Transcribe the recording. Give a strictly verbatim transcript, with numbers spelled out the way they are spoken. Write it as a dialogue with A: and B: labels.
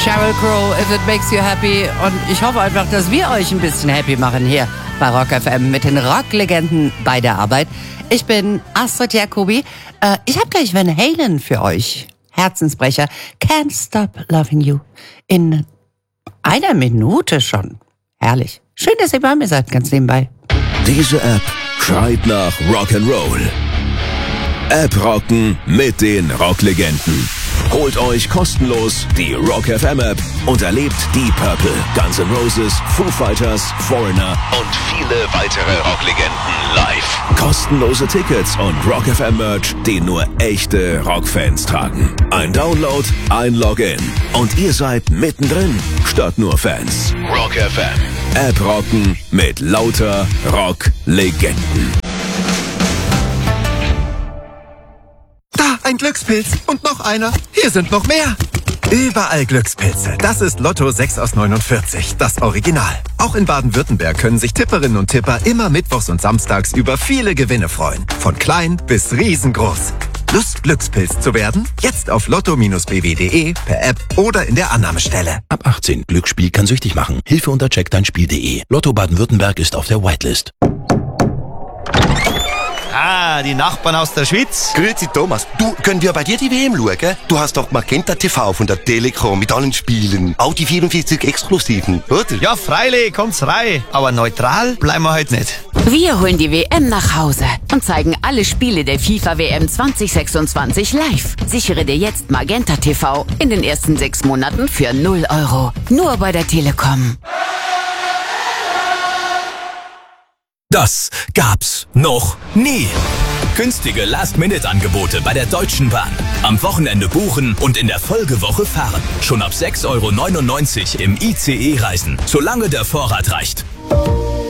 A: Sheryl Crow, If It Makes You Happy. Und ich hoffe einfach, dass wir euch ein bisschen happy machen hier bei Rock F M mit den Rocklegenden bei der Arbeit. Ich bin Astrid Jacobi. Äh, ich habe gleich Van Halen für euch. Herzensbrecher. Can't Stop Loving You. In einer Minute schon. Herrlich. Schön, dass ihr bei mir seid, ganz nebenbei.
B: Diese App schreit nach Rock'n'Roll. App rocken mit den Rocklegenden. Holt euch kostenlos die Rock F M App und erlebt Deep Purple, Guns N' Roses, Foo Fighters, Foreigner und viele weitere Rocklegenden live. Kostenlose Tickets und Rock F M Merch, den nur echte Rockfans tragen. Ein Download, ein Login und ihr seid mittendrin statt nur Fans. Rock F M. App rocken mit lauter Rocklegenden.
C: Ein Glückspilz und noch einer. Hier sind noch mehr. Überall Glückspilze. Das ist Lotto sechs aus neunundvierzig, das Original. Auch in Baden-Württemberg können sich Tipperinnen und Tipper immer mittwochs und samstags über viele Gewinne freuen. Von klein bis riesengroß. Lust, Glückspilz zu werden? Jetzt auf lotto b w punkt de, per App oder in der Annahmestelle.
D: Ab achtzehn. Glücksspiel kann süchtig machen. Hilfe unter check dein Spiel punkt de. Lotto Baden-Württemberg ist auf der Whitelist.
E: Ah, die Nachbarn aus der Schweiz.
F: Grüezi Thomas, du, können wir bei dir die W M schauen? Du hast doch Magenta T V von der Telekom mit allen Spielen. Auch die vierundvierzig Exklusiven, oder?
E: Ja, freilich, kommt's rein. Aber neutral bleiben wir heute nicht.
G: Wir holen die W M nach Hause und zeigen alle Spiele der FIFA W M zwanzig sechsundzwanzig live. Sichere dir jetzt Magenta T V in den ersten sechs Monaten für null Euro. Nur bei der Telekom.
H: Das gab's noch nie. Günstige Last-Minute-Angebote bei der Deutschen Bahn. Am Wochenende buchen und in der Folgewoche fahren. Schon ab sechs Euro neunundneunzig im I C E reisen, solange der Vorrat reicht.